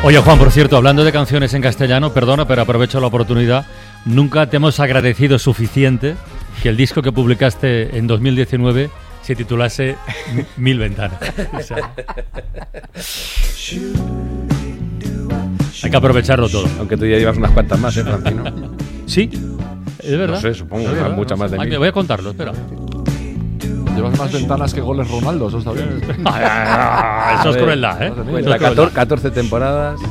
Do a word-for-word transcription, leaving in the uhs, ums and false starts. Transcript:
Oye, Juan, por cierto, hablando de canciones en castellano, perdona, pero aprovecho la oportunidad. Nunca te hemos agradecido suficiente que el disco que publicaste en dos mil diecinueve se titulase Mil Ventanas. O sea, hay que aprovecharlo todo. Aunque tú ya llevas unas cuantas más, ¿eh, Francino? Sí, es verdad. No sé, supongo, Sí, que ¿verdad? muchas más de Ay, mí. me voy a contarlo, espera. Llevas más ventanas que goles Ronaldo, eso está bien. Eso es crueldad, ¿eh? Eso es Cuenta Eso es crueldad. catorce temporadas.